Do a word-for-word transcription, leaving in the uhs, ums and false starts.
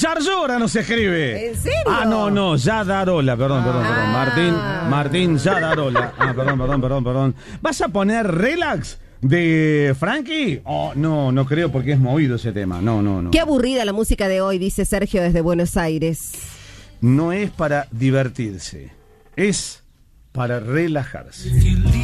Yarlora nos escribe. ¿En serio? Ah, no, no, Yadarola, perdón, perdón, perdón. Ah. Martín, Martín Yadarola. Ah, perdón, perdón, perdón, perdón. ¿Vas a poner Relax de Frankie? Oh, no, no creo porque es movido ese tema. No, no, no. Qué aburrida la música de hoy, dice Sergio desde Buenos Aires. No es para divertirse, es para relajarse.